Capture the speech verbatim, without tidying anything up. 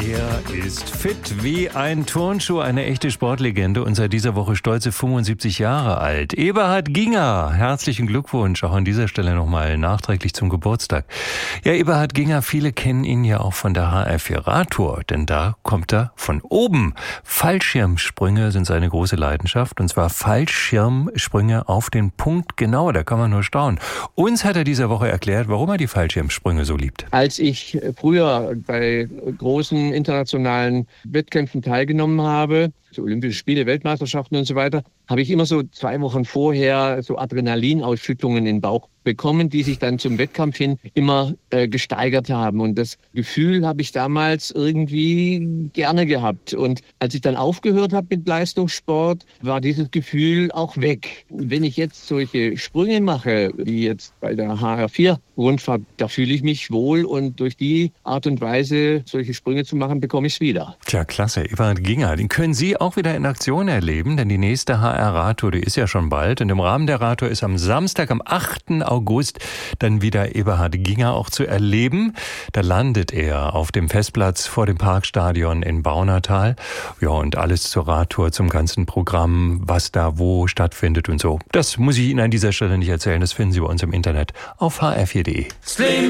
Er ist fit wie ein Turnschuh, eine echte Sportlegende und seit dieser Woche stolze fünfundsiebzig Jahre alt. Eberhard Ginger, herzlichen Glückwunsch auch an dieser Stelle nochmal nachträglich zum Geburtstag. Ja, Eberhard Ginger, viele kennen ihn ja auch von der H R vier Radtour, denn da kommt er von oben. Fallschirmsprünge sind seine große Leidenschaft und zwar Fallschirmsprünge auf den Punkt genau, da kann man nur staunen. Uns hat er diese Woche erklärt, warum er die Fallschirmsprünge so liebt. Als ich früher bei großen internationalen Wettkämpfen teilgenommen habe, so Olympische Spiele, Weltmeisterschaften und so weiter, habe ich immer so zwei Wochen vorher so Adrenalinausschüttungen in den Bauch bekommen, die sich dann zum Wettkampf hin immer äh, gesteigert haben. Und das Gefühl habe ich damals irgendwie gerne gehabt. Und als ich dann aufgehört habe mit Leistungssport, war dieses Gefühl auch weg. Wenn ich jetzt solche Sprünge mache, wie jetzt bei der H R vier Rundfahrt, da fühle ich mich wohl und durch die Art und Weise, solche Sprünge zu machen, bekomme ich es wieder. Tja, klasse. Eberhard Ginger, den können Sie auch wieder in Aktion erleben, denn die nächste H R-Radtour, die ist ja schon bald. Und im Rahmen der Radtour ist am Samstag, am achten August, dann wieder Eberhard Ginger auch zu erleben. Da landet er auf dem Festplatz vor dem Parkstadion in Baunatal. Ja, und alles zur Radtour, zum ganzen Programm, was da wo stattfindet und so. Das muss ich Ihnen an dieser Stelle nicht erzählen. Das finden Sie bei uns im Internet auf h r vier punkt d e.